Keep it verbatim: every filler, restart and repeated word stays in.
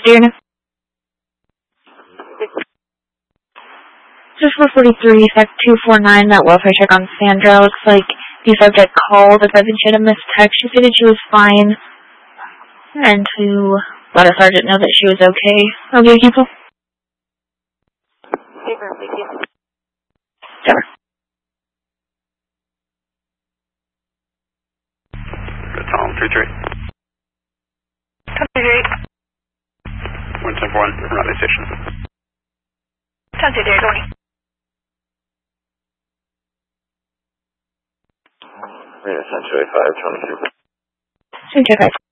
Dear. This is four forty-three, sec two four nine, that welfare check on Sandra. Looks like the subject called, but then she had a missed text. She said that she was fine, and to let our sergeant know that she was okay. Okay, people? Paper, thank you. Sure. Tom, three three. Tom, three three. one ten four one, Raleigh Station. Tom, three three, twenty. Yeah, Century five twenty-two. Century five.